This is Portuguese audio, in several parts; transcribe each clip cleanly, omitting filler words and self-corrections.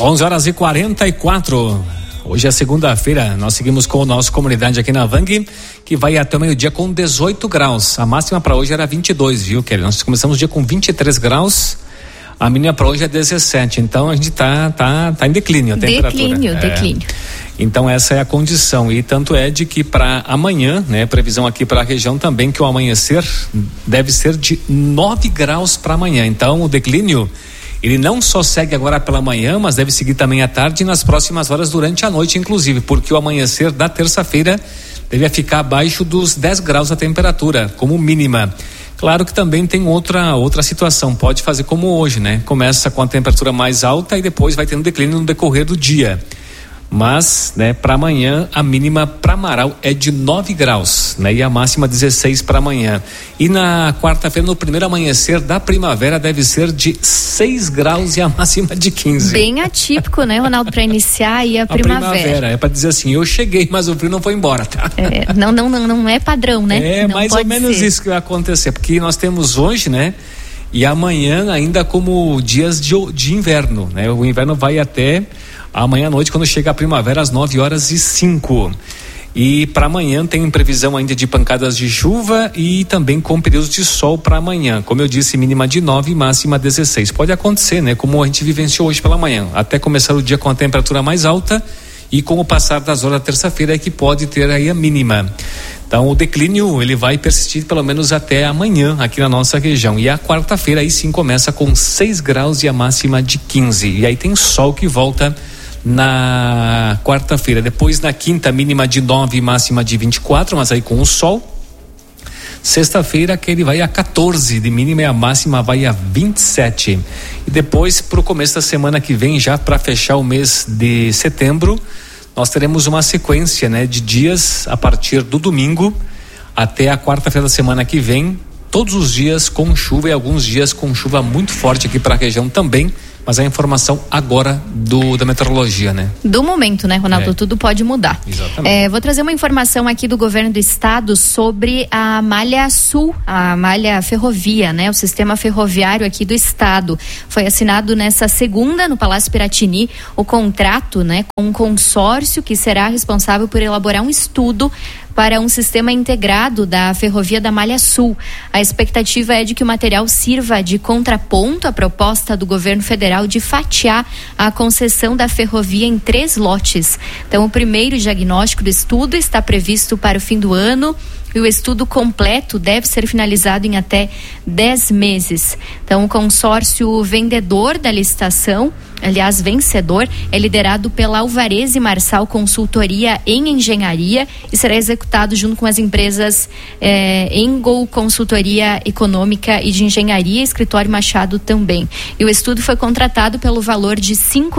11h44. Hoje é segunda-feira, nós seguimos com o nosso Comunidade aqui na Vang, que vai até o meio-dia com 18 graus. A máxima para hoje era 22, viu, Kelly? Nós começamos o dia com 23 graus, a mínima para hoje é 17. Então a gente tá em declínio a temperatura. Declínio. Então essa é a condição, e tanto é de que para amanhã, né, previsão aqui para a região também que o amanhecer deve ser de 9 graus para amanhã. Então o declínio, ele não só segue agora pela manhã, mas deve seguir também à tarde e nas próximas horas durante a noite, inclusive, porque o amanhecer da terça-feira deve ficar abaixo dos 10 graus a temperatura, como mínima. Claro que também tem outra situação, pode fazer como hoje, né? Começa com a temperatura mais alta e depois vai tendo declínio no decorrer do dia. Mas, né, para amanhã a mínima para Amaral é de 9 graus, né? E a máxima 16 para amanhã. E na quarta-feira, no primeiro amanhecer da primavera, deve ser de 6 graus e a máxima de 15. Bem atípico, né, Ronaldo, para iniciar aí a primavera. É para dizer assim, eu cheguei, mas o frio não foi embora, tá? Não é padrão, né? É não mais ou menos ser. Isso que vai acontecer, porque nós temos hoje, né? E amanhã ainda como dias de inverno, né? O inverno vai até amanhã à noite, quando chega a primavera, às 9h05. E para amanhã tem previsão ainda de pancadas de chuva e também com períodos de sol para amanhã. Como eu disse, mínima de 9 e máxima 16. Pode acontecer, né? Como a gente vivenciou hoje pela manhã, até começar o dia com a temperatura mais alta, e com o passar das horas da terça-feira é que pode ter aí a mínima. Então o declínio, ele vai persistir pelo menos até amanhã aqui na nossa região. E a quarta-feira aí sim começa com 6 graus e a máxima de 15. E aí tem sol que volta na quarta-feira. Depois na quinta, mínima de 9 e máxima de 24, mas aí com o sol. Sexta-feira que ele vai a 14 de mínima e a máxima vai a 27. E depois pro começo da semana que vem, já para fechar o mês de setembro, nós teremos uma sequência, né, de dias a partir do domingo até a quarta-feira da semana que vem, todos os dias com chuva e alguns dias com chuva muito forte aqui para a região também. Mas a informação agora da meteorologia, né? Do momento, né, Ronaldo? Tudo pode mudar. Exatamente. Vou trazer uma informação aqui do governo do estado sobre a malha sul, a malha ferrovia, né? O sistema ferroviário aqui do estado. Foi assinado nessa segunda no Palácio Piratini o contrato, né, com um consórcio que será responsável por elaborar um estudo para um sistema integrado da ferrovia da Malha Sul. A expectativa é de que o material sirva de contraponto à proposta do governo federal de fatiar a concessão da ferrovia em 3 lotes. Então, o primeiro diagnóstico do estudo está previsto para o fim do ano, e o estudo completo deve ser finalizado em até 10 meses. Então, o consórcio vendedor da licitação, aliás, vencedor, é liderado pela Alvarez e Marçal Consultoria em Engenharia e será executado junto com as empresas Engol Consultoria Econômica e de Engenharia e Escritório Machado também. E o estudo foi contratado pelo valor de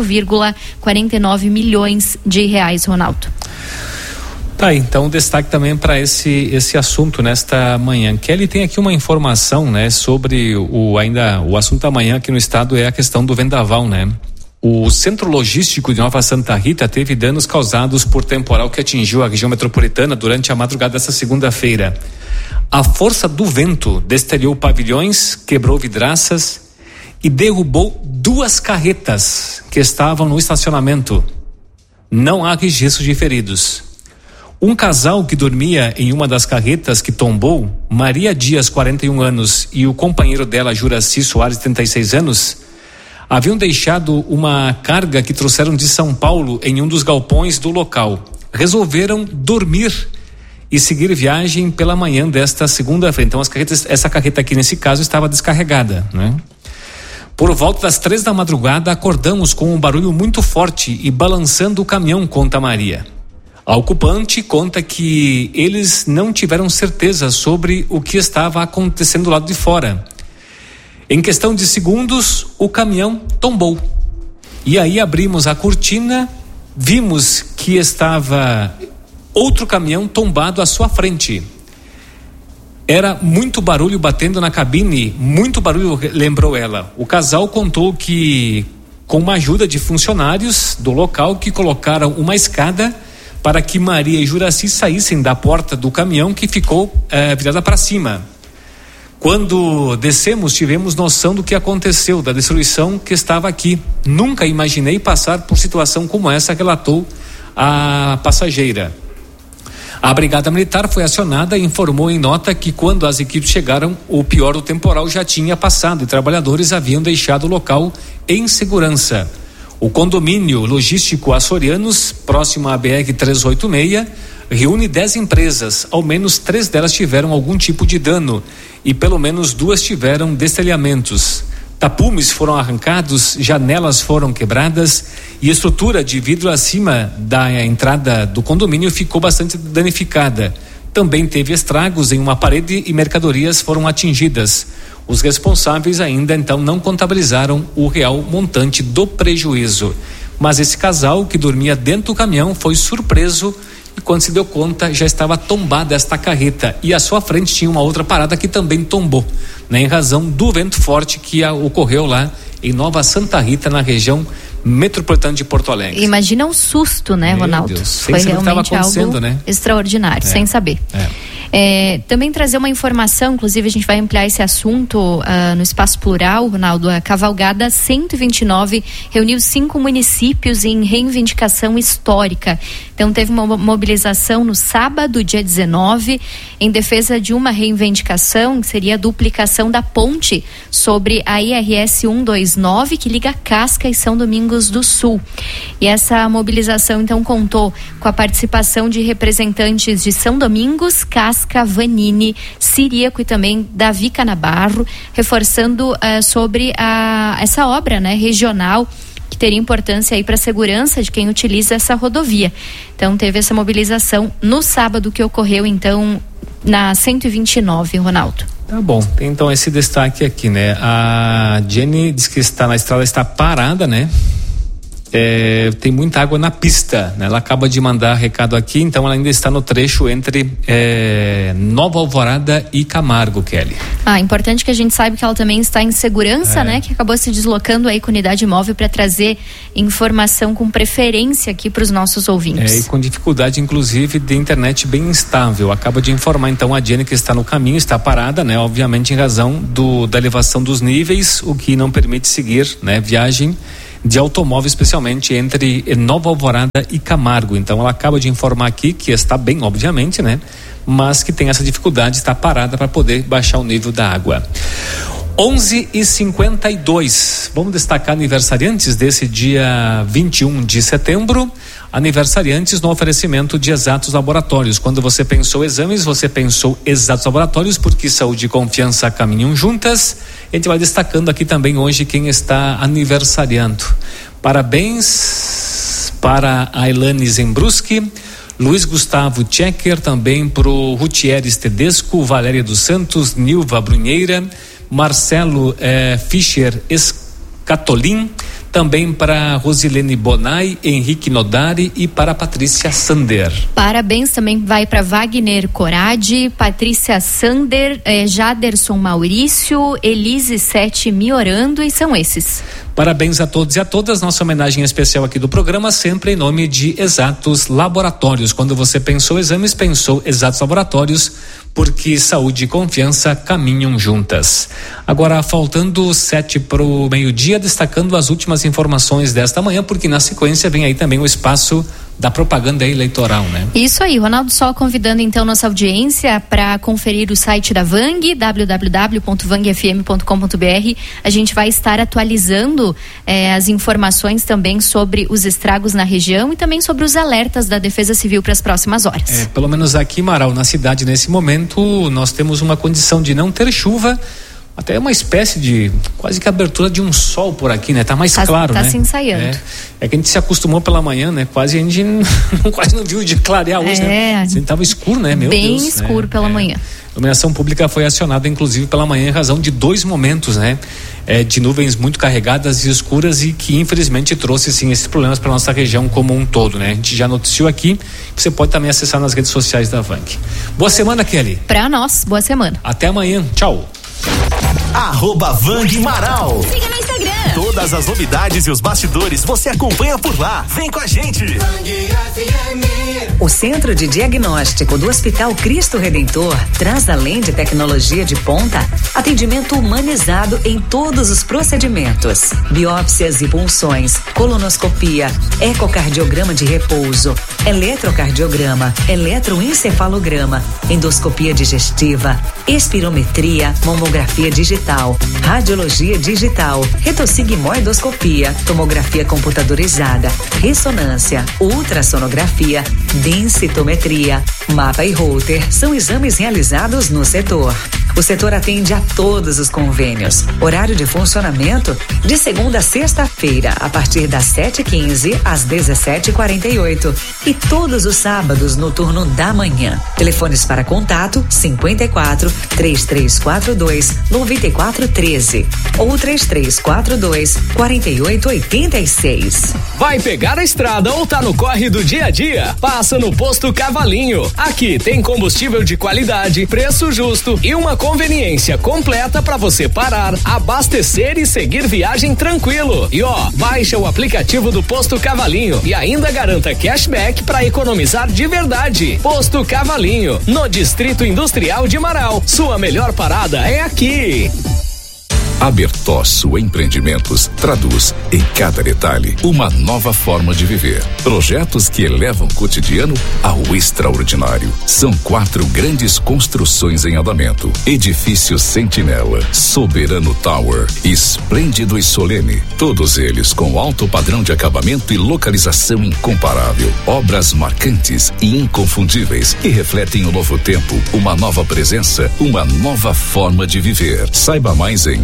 5,49 milhões de reais, Ronaldo. Tá, então destaque também para esse assunto nesta manhã. Kelly, tem aqui uma informação, né, sobre o assunto da manhã aqui no estado é a questão do vendaval, né? O Centro Logístico de Nova Santa Rita teve danos causados por temporal que atingiu a região metropolitana durante a madrugada desta segunda-feira. A força do vento destelhou pavilhões, quebrou vidraças e derrubou 2 carretas que estavam no estacionamento. Não há registro de feridos. Um casal que dormia em uma das carretas que tombou, Maria Dias, 41 anos, e o companheiro dela, Juraci Soares, 36 anos, haviam deixado uma carga que trouxeram de São Paulo em um dos galpões do local. Resolveram dormir e seguir viagem pela manhã desta segunda-feira. Então essa carreta aqui nesse caso estava descarregada, né? Por volta das 3 da madrugada acordamos com um barulho muito forte e balançando o caminhão, conta Maria. A ocupante conta que eles não tiveram certeza sobre o que estava acontecendo do lado de fora. Em questão de segundos, o caminhão tombou. E aí abrimos a cortina, vimos que estava outro caminhão tombado à sua frente. Era muito barulho batendo na cabine, muito barulho, lembrou ela. O casal contou que, com uma ajuda de funcionários do local, que colocaram uma escada para que Maria e Juraci saíssem da porta do caminhão que ficou virada para cima. Quando descemos, tivemos noção do que aconteceu, da destruição que estava aqui. Nunca imaginei passar por situação como essa, relatou a passageira. A Brigada Militar foi acionada e informou em nota que quando as equipes chegaram, o pior do temporal já tinha passado e trabalhadores haviam deixado o local em segurança. O condomínio logístico Açorianos, próximo à BR-386, reúne 10 empresas. Ao menos 3 delas tiveram algum tipo de dano e pelo menos 2 tiveram destelhamentos. Tapumes foram arrancados, janelas foram quebradas e a estrutura de vidro acima da entrada do condomínio ficou bastante danificada. Também teve estragos em uma parede e mercadorias foram atingidas. Os responsáveis ainda então não contabilizaram o real montante do prejuízo. Mas esse casal que dormia dentro do caminhão foi surpreso e quando se deu conta já estava tombada esta carreta e à sua frente tinha uma outra parada que também tombou, né, em razão do vento forte que ocorreu lá em Nova Santa Rita, na região metropolitana de Porto Alegre. Imagina um susto, né, Ronaldo? Deus, foi realmente algo, né, extraordinário, sem saber. Também trazer uma informação, inclusive a gente vai ampliar esse assunto no Espaço Plural, Ronaldo. A Cavalgada 129 reuniu 5 municípios em reivindicação histórica. Então teve uma mobilização no sábado, dia 19, em defesa de uma reivindicação, que seria a duplicação da ponte sobre a IRS 129, que liga Casca e São Domingos do Sul. E essa mobilização então contou com a participação de representantes de São Domingos, Casca, Vanini, Ciríaco e também Davi Canabarro, reforçando sobre essa obra, né, regional, que teria importância aí para a segurança de quem utiliza essa rodovia. Então teve essa mobilização no sábado que ocorreu então na 129, Ronaldo. Tá bom, tem então esse destaque aqui, né? A Jenny diz que a estrada está parada, né? Tem muita água na pista, né? Ela acaba de mandar recado aqui, então ela ainda está no trecho entre Nova Alvorada e Camargo, Kelly. Importante que a gente saiba que ela também está em segurança, né? Que acabou se deslocando aí com unidade móvel para trazer informação com preferência aqui para os nossos ouvintes. E com dificuldade, inclusive, de internet bem instável. Acaba de informar então a Jenny que está no caminho, está parada, né? Obviamente em razão da elevação dos níveis, o que não permite seguir, né? Viagem de automóvel, especialmente entre Nova Alvorada e Camargo. Então ela acaba de informar aqui que está bem, obviamente, né? Mas que tem essa dificuldade, está parada para poder baixar o nível da água. 11h52. Vamos destacar aniversariantes desse dia 21 de setembro. Aniversariantes no oferecimento de Exatos Laboratórios. Quando você pensou exames, você pensou Exatos Laboratórios, porque saúde e confiança caminham juntas. A gente vai destacando aqui também hoje quem está aniversariando. Parabéns para a Elane Zembruski, Luiz Gustavo Tchecker, também para o Rutieres Tedesco, Valéria dos Santos, Nilva Brunheira, Marcelo Fischer Escatolin, também para Rosilene Bonai, Henrique Nodari e para Patrícia Sander. Parabéns também vai para Wagner Coradi, Patrícia Sander, Jaderson Maurício, Elise Sete Miorando, e são esses. Parabéns a todos e a todas. Nossa homenagem especial aqui do programa, sempre em nome de Exatos Laboratórios. Quando você pensou exames, pensou Exatos Laboratórios, porque saúde e confiança caminham juntas. Agora, faltando 7 para o meio-dia, destacando as últimas informações desta manhã, porque na sequência vem aí também o espaço da propaganda eleitoral, né? Isso aí, Ronaldo, só convidando então nossa audiência para conferir o site da Vang, www.vangfm.com.br. A gente vai estar atualizando as informações também sobre os estragos na região e também sobre os alertas da Defesa Civil para as próximas horas. Pelo menos aqui, Marau, na cidade, nesse momento, nós temos uma condição de não ter chuva, até uma espécie de quase que abertura de um sol por aqui, né? Tá mais claro, né? Tá se ensaiando. É que a gente se acostumou pela manhã, né? Quase a gente quase não viu o dia clarear hoje, né? Assim, tava escuro, né? Meu bem Deus, escuro pela manhã. A iluminação pública foi acionada, inclusive, pela manhã em razão de 2 momentos, né? De nuvens muito carregadas e escuras e que, infelizmente, trouxe, sim, esses problemas para nossa região como um todo, né? A gente já noticiou aqui, você pode também acessar nas redes sociais da Vang. Boa semana, Kelly. Para nós, boa semana. Até amanhã. Tchau. @Vang Marau. Siga no Instagram. Todas as novidades e os bastidores você acompanha por lá. Vem com a gente. O Centro de Diagnóstico do Hospital Cristo Redentor traz, além de tecnologia de ponta, atendimento humanizado em todos os procedimentos: biópsias e punções, colonoscopia, ecocardiograma de repouso, eletrocardiograma, eletroencefalograma, endoscopia digestiva, espirometria, mamografia digital, radiologia digital, retossigmoidoscopia, tomografia computadorizada, ressonância, ultrassonografia, densitometria, mapa e Holter são exames realizados no setor. O setor atende a todos os convênios. Horário de funcionamento de segunda a sexta-feira, a partir das 7h15 às 17h48. E todos os sábados no turno da manhã. Telefones para contato 54 3342 9413 ou 3342 4886. Vai pegar a estrada ou tá no corre do dia a dia? Passa no Posto Cavalinho. Aqui tem combustível de qualidade, preço justo e uma conveniência completa para você parar, abastecer e seguir viagem tranquilo. E baixa o aplicativo do Posto Cavalinho e ainda garanta cashback para economizar de verdade. Posto Cavalinho, no Distrito Industrial de Marau. Sua melhor parada é aqui. A Bertozzo Empreendimentos traduz em cada detalhe uma nova forma de viver. Projetos que elevam o cotidiano ao extraordinário. São 4 grandes construções em andamento: Edifício Sentinela, Soberano Tower, Esplêndido e Solene. Todos eles com alto padrão de acabamento e localização incomparável. Obras marcantes e inconfundíveis que refletem um novo tempo, uma nova presença, uma nova forma de viver. Saiba mais em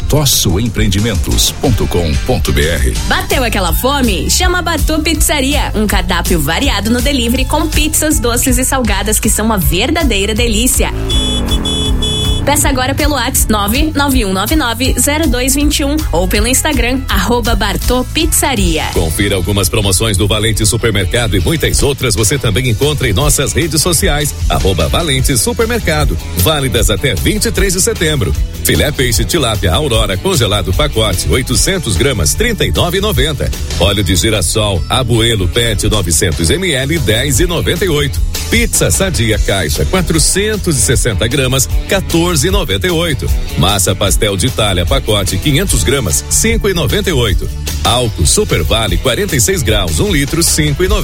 bertossoempreendimentos.com.br. Bateu aquela fome? Chama a Bartô Pizzaria, um cardápio variado no delivery com pizzas doces e salgadas que são uma verdadeira delícia. Peça agora pelo WhatsApp 991990221 ou pelo Instagram @BartôPizzaria. Confira algumas promoções do Valente Supermercado e muitas outras você também encontra em nossas redes sociais @Valente Supermercado, válidas até 23 de setembro. Filé peixe tilápia Aurora congelado pacote 800 gramas 39,90. Óleo de girassol Abuelo PET 900 ml 10,98. Pizza Sadia Caixa 460 gramas 14,98. Massa pastel de Itália pacote 500 gramas 5,98. Álcool Super Vale 46 graus 1 litro 5,90.